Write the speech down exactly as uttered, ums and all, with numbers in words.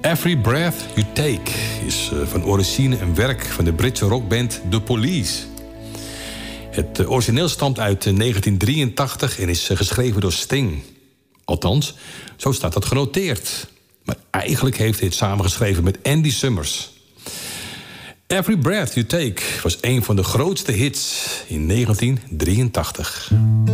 Every Breath You Take is van origine een werk van de Britse rockband The Police. Het origineel stamt uit negentien drieëntachtig en is geschreven door Sting. Althans, zo staat dat genoteerd. Maar eigenlijk heeft hij het samengeschreven met Andy Summers. Every Breath You Take was een van de grootste hits in negentien drieëntachtig.